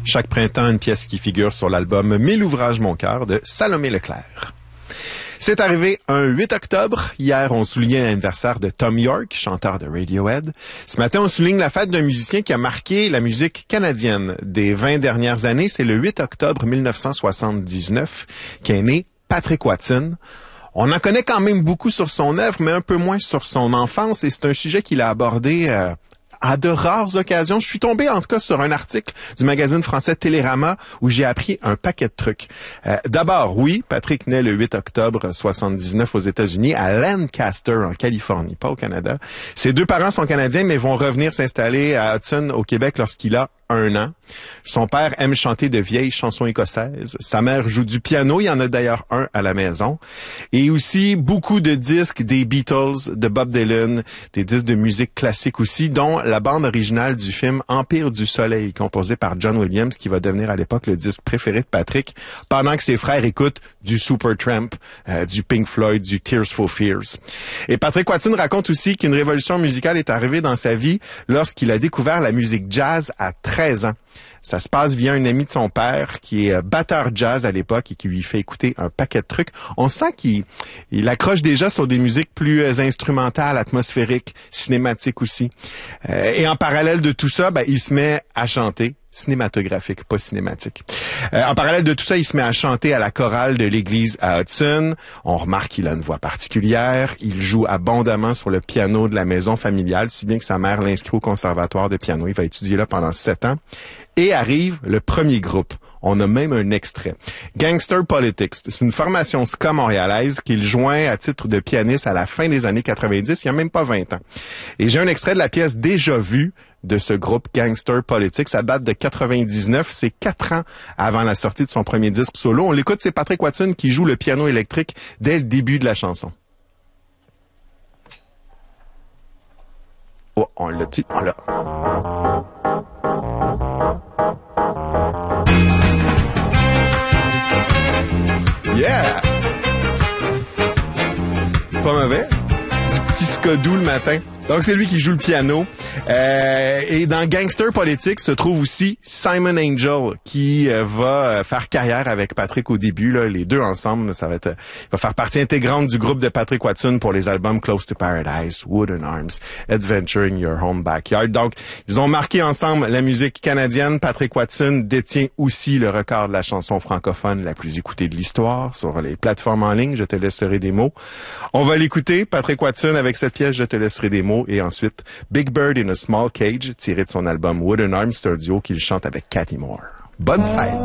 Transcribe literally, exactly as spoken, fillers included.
Chaque printemps, une pièce qui figure sur l'album « Mille ouvrages, mon cœur » de Salomé Leclerc. C'est arrivé un huit octobre. Hier, on soulignait l'anniversaire de Thom Yorke, chanteur de Radiohead. Ce matin, on souligne la fête d'un musicien qui a marqué la musique canadienne des vingt dernières années. C'est le huit octobre mille neuf cent soixante-dix-neuf qu'est né Patrick Watson. On en connaît quand même beaucoup sur son œuvre, mais un peu moins sur son enfance. Et c'est un sujet qu'il a abordé euh, à de rares occasions. Je suis tombé en tout cas sur un article du magazine français Télérama où j'ai appris un paquet de trucs. Euh, D'abord, oui, Patrick naît le huit octobre soixante-dix-neuf aux États-Unis, à Lancaster, en Californie, pas au Canada. Ses deux parents sont canadiens, mais vont revenir s'installer à Hudson, au Québec, lorsqu'il a un an. Son père aime chanter de vieilles chansons écossaises. Sa mère joue du piano. Il y en a d'ailleurs un à la maison. Et aussi beaucoup de disques des Beatles, de Bob Dylan, des disques de musique classique aussi, dont la bande originale du film Empire du Soleil, composée par John Williams, qui va devenir à l'époque le disque préféré de Patrick, pendant que ses frères écoutent du Supertramp, euh, du Pink Floyd, du Tears for Fears. Et Patrick Watson raconte aussi qu'une révolution musicale est arrivée dans sa vie lorsqu'il a découvert la musique jazz à treize ans. Ça se passe via un ami de son père qui est batteur jazz à l'époque et qui lui fait écouter un paquet de trucs. On sent qu'il il accroche déjà sur des musiques plus instrumentales, atmosphériques, cinématiques aussi. Euh, et en parallèle de tout ça, ben, il se met à chanter. Cinématographique, pas cinématique. Euh, en parallèle de tout ça, il se met à chanter à la chorale de l'église à Hudson. On remarque qu'il a une voix particulière. Il joue abondamment sur le piano de la maison familiale, si bien que sa mère l'inscrit au conservatoire de piano. Il va étudier là pendant sept ans. Et arrive le premier groupe. On a même un extrait. Gangster Politics. C'est une formation ska montréalaise qu'il joint à titre de pianiste à la fin des années quatre-vingt-dix, il y a même pas vingt ans. Et j'ai un extrait de la pièce Déjà Vu de ce groupe Gangster Politics. Ça date de quatre-vingt-dix-neuf, c'est quatre ans avant la sortie de son premier disque solo. On l'écoute, c'est Patrick Watson qui joue le piano électrique dès le début de la chanson. Oh, on l'a dit, on l'a. Yeah! Pas mauvais. Du petit ska doux le matin. Donc, c'est lui qui joue le piano. Euh, et dans Gangster Politics se trouve aussi Simon Angel, qui euh, va faire carrière avec Patrick au début. Là, les deux ensemble, ça va être, il va faire partie intégrante du groupe de Patrick Watson pour les albums Close to Paradise, Wooden Arms, Adventure in Your Home Backyard. Donc, ils ont marqué ensemble la musique canadienne. Patrick Watson détient aussi le record de la chanson francophone la plus écoutée de l'histoire sur les plateformes en ligne. Je te laisserai des mots. On va l'écouter, Patrick Watson, avec cette pièce Je te laisserai des mots. Et ensuite, Big Bird in a Small Cage, tiré de son album Wooden Arms, c'est un duo qu'il chante avec Cathy Moore. Bonne fête!